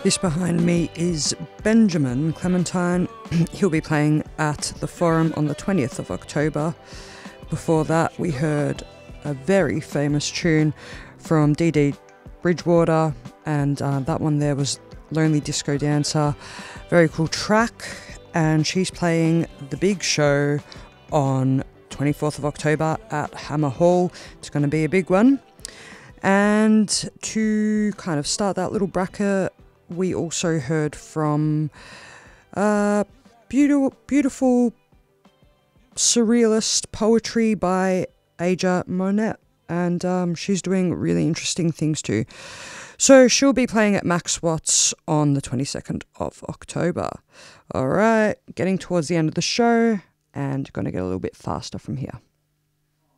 This behind me is Benjamin Clementine. He'll be playing at the Forum on the 20th of October. Before that, we heard a very famous tune from Dee Dee Bridgewater, and that one there was Lonely Disco Dancer. Very cool track, and she's playing the big show on 24th of October at Hammer Hall. It's going to be a big one. And to kind of start that little bracket, we also heard from beautiful surrealist poetry by Aja Monet, and she's doing really interesting things too. So she'll be playing at Max Watts on the 22nd of October. All right, getting towards the end of the show and going to get a little bit faster from here.